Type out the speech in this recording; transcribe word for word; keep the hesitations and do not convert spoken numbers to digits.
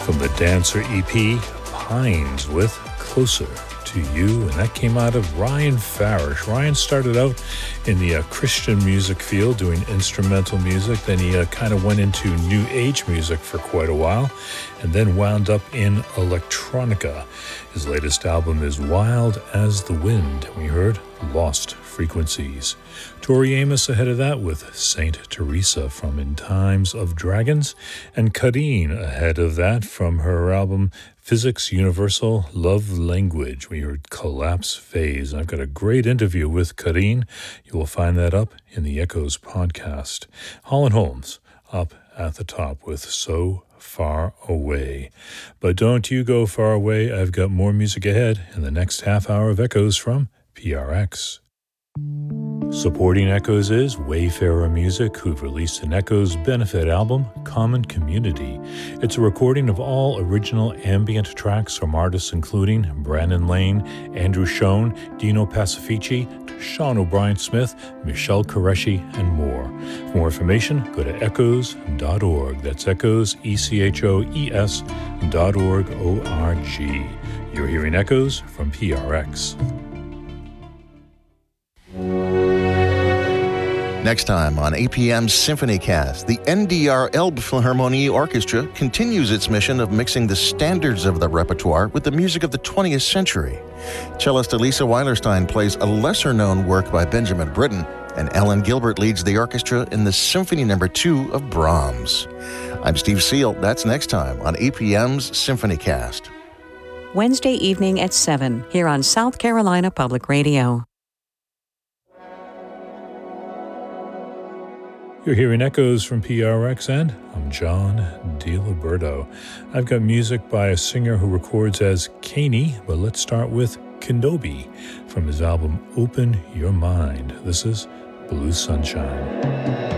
from the Dancer E P, Pines with Closer to You, and that came out of Ryan Farish. Ryan started out in the uh, Christian music field doing instrumental music. Then he uh, kind of went into new age music for quite a while and then wound up in electronica. His latest album is Wild as the Wind. We heard Lost Frequencies. Tori Amos ahead of that with Saint Teresa from In Times of Dragons, and Kadeen ahead of that from her album Physics Universal Love Language. We heard Collapse Phase. I've got a great interview with Kadeen. You will find that up in the Echoes podcast. Holland Holmes up at the top with So Far Away. But don't you go far away. I've got more music ahead in the next half hour of Echoes from P R X. Supporting Echoes is Wayfarer Music, who've released an Echoes benefit album, Common Community. It's a recording of all original ambient tracks from artists including Brandon Lane, Andrew Schoen, Dino Pacifici, Sean O'Brien Smith, Michelle Qureshi, and more. For more information, go to echoes dot org. That's Echoes, E C H O E S dot org, O R G. You're hearing Echoes from P R X. Next time on A P M's Symphony Cast, the N D R Elbphilharmonie Orchestra continues its mission of mixing the standards of the repertoire with the music of the twentieth century. Cellist Elisa Weilerstein plays a lesser-known work by Benjamin Britten, and Ellen Gilbert leads the orchestra in the Symphony Number Two of Brahms. I'm Steve Seal. That's next time on A P M's Symphony Cast. Wednesday evening at seven, here on South Carolina Public Radio. You're hearing Echoes from P R X, and I'm John DiLiberto. I've got music by a singer who records as Caney, but let's start with Kenobi from his album Open Your Mind. This is Blue Sunshine.